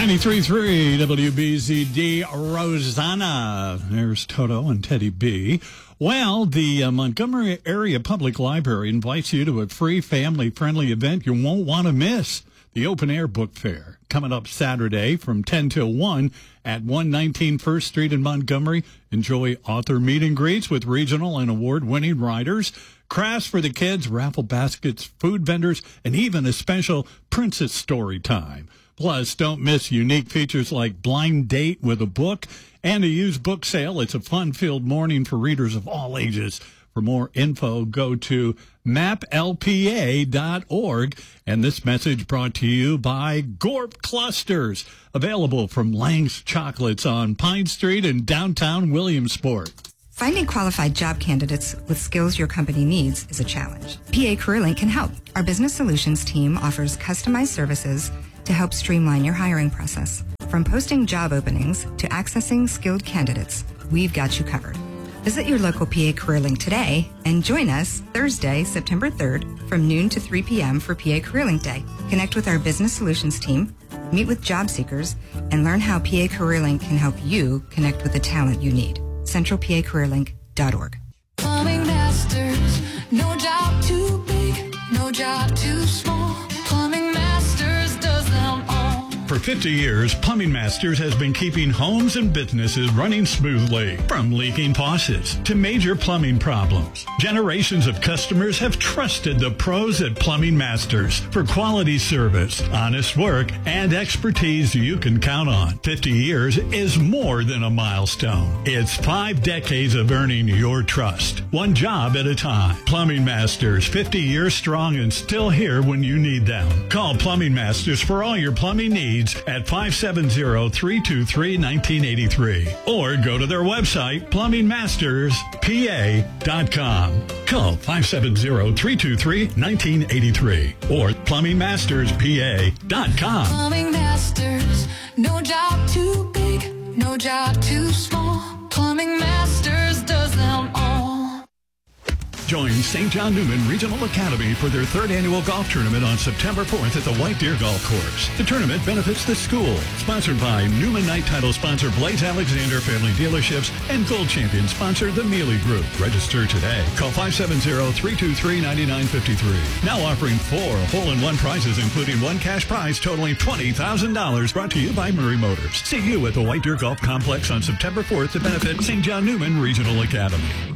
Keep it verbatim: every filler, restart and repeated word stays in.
ninety-three point three W B Z D, Rosanna. There's Toto and Teddy B. Well, the uh, Montgomery Area Public Library invites you to a free family-friendly event you won't want to miss. The Open Air Book Fair, coming up Saturday from ten till one at one nineteen First Street in Montgomery. Enjoy author meet and greets with regional and award-winning writers, crafts for the kids, raffle baskets, food vendors, and even a special Princess Story Time. Plus, don't miss unique features like blind date with a book and a used book sale. It's a fun-filled morning for readers of all ages. For more info, go to map L P A dot org. And this message brought to you by Gorp Clusters, available from Lang's Chocolates on Pine Street in downtown Williamsport. Finding qualified job candidates with skills your company needs is a challenge. P A CareerLink can help. Our business solutions team offers customized services to help streamline your hiring process. From posting job openings to accessing skilled candidates, we've got you covered. Visit your local P A CareerLink today and join us Thursday, September third from noon to three p.m. for P A CareerLink Day. Connect with our business solutions team, meet with job seekers, and learn how P A CareerLink can help you connect with the talent you need. central P A Career Link dot org. Plumbing Masters, no job too big, no job too small. Plumbing Masters does them all. For fifty years, Plumbing Masters has been keeping homes and businesses running smoothly. From leaking faucets to major plumbing problems, generations of customers have trusted the pros at Plumbing Masters for quality service, honest work, and expertise you can count on. fifty years is more than a milestone. It's five decades of earning your trust, one job at a time. Plumbing Masters, fifty years strong and still here when you need them. Call Plumbing Masters for all your plumbing needs at five seven zero, three two three, one nine eight three or go to their website, plumbing masters p a dot com. Call five seven zero, three two three, one nine eight three or plumbing masters p a dot com. Plumbing Masters, no job too big, no job too small. Plumbing Masters does them all. Join Saint John Newman Regional Academy for their third annual golf tournament on September fourth at the White Deer Golf Course. The tournament benefits the school. Sponsored by Newman Night title sponsor Blaze Alexander Family Dealerships and Gold Champion sponsor the Mealy Group. Register today. Call five seven zero, three two three, nine nine five three. Now offering four hole-in-one prizes, including one cash prize totaling twenty thousand dollars. Brought to you by Murray Motors. See you at the White Deer Golf Complex on September fourth to benefit Saint John Newman Regional Academy.